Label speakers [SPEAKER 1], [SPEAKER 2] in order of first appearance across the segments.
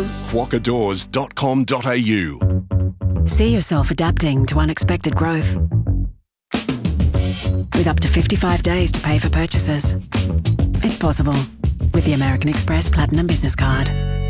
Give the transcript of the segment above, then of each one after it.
[SPEAKER 1] doors. quokkadoors.com.au.
[SPEAKER 2] See yourself adapting to unexpected growth. With up to 55 days to pay for purchases. It's possible with the American Express Platinum Business Card.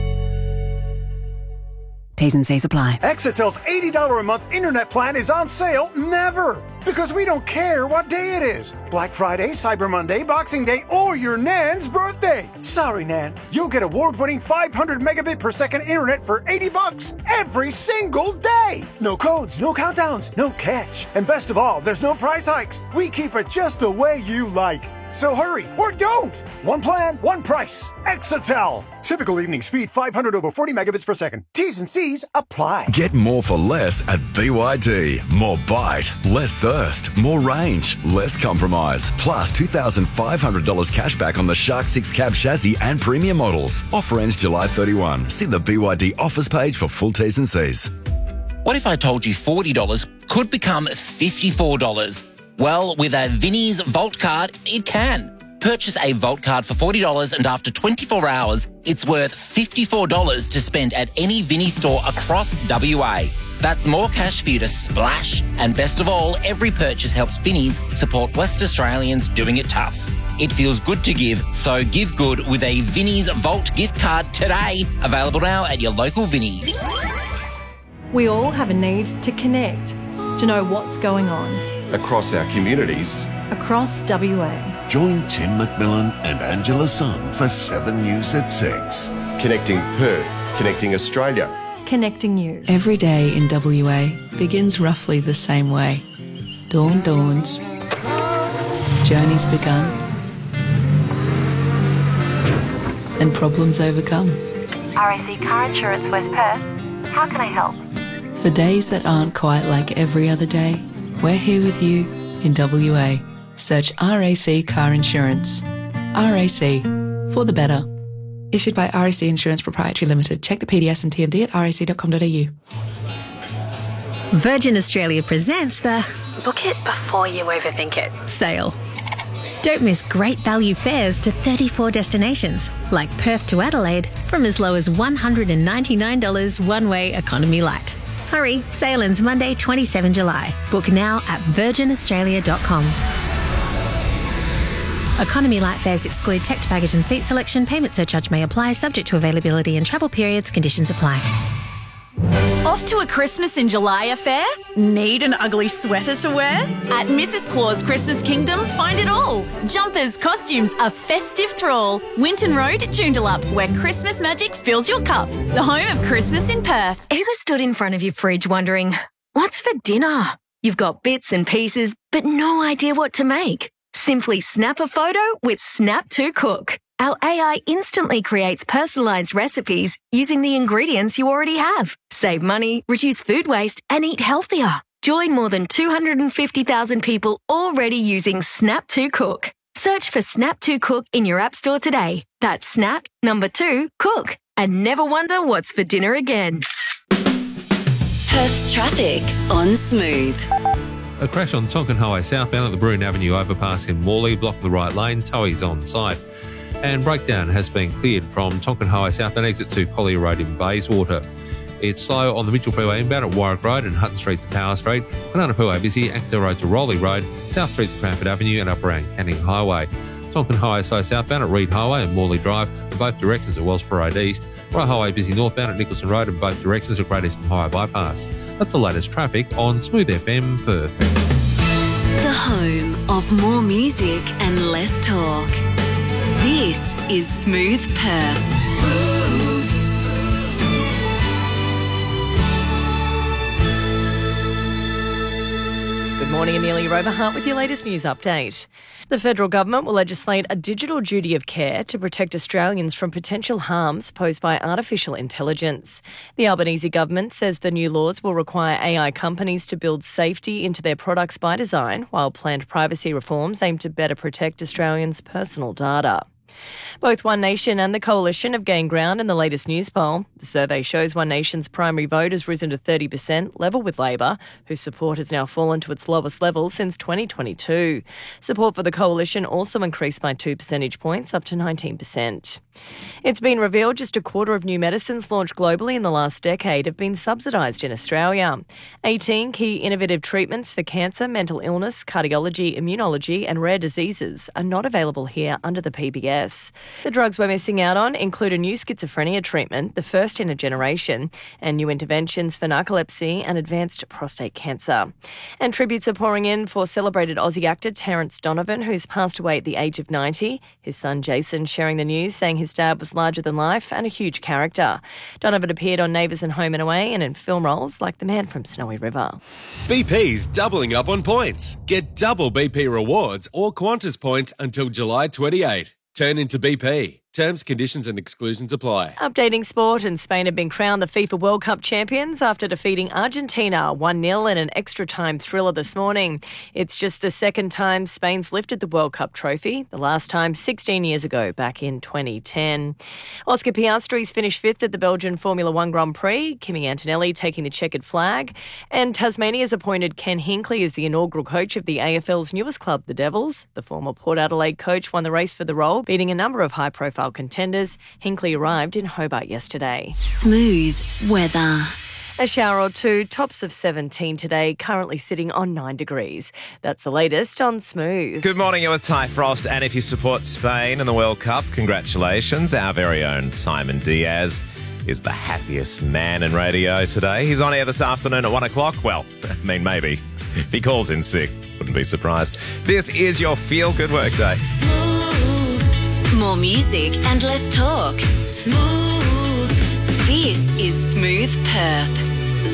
[SPEAKER 2] T's and C's apply.
[SPEAKER 3] Exitel's $80 a month internet plan is on sale never. Because we don't care what day it is. Black Friday, Cyber Monday, Boxing Day, or your Nan's birthday. Sorry, Nan. You'll get award-winning 500 megabit per second internet for $80 every single day. No codes, no countdowns, no catch. And best of all, there's no price hikes. We keep it just the way you like. So hurry, or don't! One plan, one price. Exitel. Typical evening speed 500 over 40 megabits per second. T's and C's apply.
[SPEAKER 4] Get more for less at BYD. More bite, less thirst, more range, less compromise. Plus $2,500 cash back on the Shark 6 cab chassis and premium models. Offer ends July 31. See the BYD offers page for full T's and C's.
[SPEAKER 5] What if I told you $40 could become $54? Well, with a Vinnie's Vault card, it can. Purchase a Vault card for $40 and after 24 hours, it's worth $54 to spend at any Vinnie store across WA. That's more cash for you to splash. And best of all, every purchase helps Vinnie's support West Australians doing it tough. It feels good to give, so give good with a Vinnie's Vault gift card today. Available now at your local Vinnie's.
[SPEAKER 6] We all have a need to connect, to know what's going on.
[SPEAKER 7] Across our communities.
[SPEAKER 6] Across WA.
[SPEAKER 8] Join Tim McMillan and Angela Sun for 7 News at 6.
[SPEAKER 7] Connecting Perth, connecting Australia.
[SPEAKER 6] Connecting you.
[SPEAKER 9] Every day in WA begins roughly the same way. Dawn dawns. Journey's begun. And problems overcome.
[SPEAKER 10] RAC Car Insurance West Perth. How can I help?
[SPEAKER 9] For days that aren't quite like every other day, we're here with you in WA. Search RAC Car Insurance. RAC, for the better. Issued by RAC Insurance Proprietary Limited. Check the PDS and TMD at rac.com.au.
[SPEAKER 11] Virgin Australia presents the Book It Before You Overthink It sale. Don't miss great value fares to 34 destinations, like Perth to Adelaide, from as low as $199 one-way economy light. Hurry, sale ends Monday, 27 July. Book now at virginaustralia.com. Economy light fares exclude checked baggage and seat selection. Payment surcharge may apply, subject to availability and travel periods. Conditions apply.
[SPEAKER 12] Off to a Christmas in July affair? Need an ugly sweater to wear? At Mrs. Claus Christmas Kingdom, find it all. Jumpers, costumes, a festive thrall. Winton Road, Joondalup, where Christmas magic fills your cup. The home of Christmas in Perth.
[SPEAKER 13] Ever stood in front of your fridge wondering, what's for dinner? You've got bits and pieces, but no idea what to make. Simply snap a photo with Snap to Cook. Our AI instantly creates personalised recipes using the ingredients you already have. Save money, reduce food waste, and eat healthier. Join more than 250,000 people already using Snap to Cook. Search for Snap to Cook in your app store today. That's Snap, number 2, Cook. And never wonder what's for dinner again.
[SPEAKER 14] Perth's traffic on Smooth.
[SPEAKER 15] A crash on Tonkin Highway southbound at the Broome Avenue overpass in Morley, blocking the right lane. Towie's on site. And breakdown has been cleared from Tonkin Highway southbound exit to Collier Road in Bayswater. It's slow on the Mitchell Freeway inbound at Warwick Road and Hutton Street to Power Street. Kananapoa busy, Axel Road to Rowley Road, South Street to Cranford Avenue and up around Canning Highway. Tonkin Highway slow southbound at Reed Highway and Morley Drive in both directions at Wellsborough Road East. Royal Highway busy northbound at Nicholson Road in both directions at Great Eastern Highway Bypass. That's the latest traffic on Smooth FM Perth.
[SPEAKER 14] The home of more music and less talk. This is Smooth Perth. Smooth.
[SPEAKER 6] Good morning, Amelia Roverhart with your latest news update. The federal government will legislate a digital duty of care to protect Australians from potential harms posed by artificial intelligence. The Albanese government says the new laws will require AI companies to build safety into their products by design, while planned privacy reforms aim to better protect Australians' personal data. Both One Nation and the Coalition have gained ground in the latest news poll. The survey shows One Nation's primary vote has risen to 30%, level with Labor, whose support has now fallen to its lowest level since 2022. Support for the Coalition also increased by 2 percentage points, up to 19%. It's been revealed just a quarter of new medicines launched globally in the last decade have been subsidised in Australia. 18 key innovative treatments for cancer, mental illness, cardiology, immunology and rare diseases are not available here under the PBS. The drugs we're missing out on include a new schizophrenia treatment, the first in a generation, and new interventions for narcolepsy and advanced prostate cancer. And tributes are pouring in for celebrated Aussie actor Terence Donovan, who's passed away at the age of 90. His son Jason sharing the news, saying his dad was larger than life and a huge character. Donovan appeared on Neighbours and Home and Away and in film roles like the man from Snowy River.
[SPEAKER 1] BP's doubling up on points. Get double BP rewards or Qantas points until July 28. Turn into BP. Terms, conditions and exclusions apply.
[SPEAKER 6] Updating sport, and Spain have been crowned the FIFA World Cup champions after defeating Argentina 1-0 in an extra-time thriller this morning. It's just the second time Spain's lifted the World Cup trophy, the last time 16 years ago, back in 2010. Oscar Piastri's finished fifth at the Belgian Formula One Grand Prix, Kimi Antonelli taking the checkered flag, and Tasmania's appointed Ken Hinkley as the inaugural coach of the AFL's newest club, the Devils. The former Port Adelaide coach won the race for the role, beating a number of high-profile contenders. Hinkley arrived in Hobart yesterday.
[SPEAKER 14] Smooth weather.
[SPEAKER 6] A shower or two, tops of 17 today, currently sitting on 9 degrees. That's the latest on Smooth.
[SPEAKER 16] Good morning, you're with Ty Frost, and if you support Spain in the World Cup, congratulations. Our very own Simon Diaz is the happiest man in radio today. He's on air this afternoon at 1 o'clock. Well, I mean, maybe. If he calls in sick, wouldn't be surprised. This is your feel-good workday.
[SPEAKER 14] More music and less talk. Smooth. This is Smooth Perth.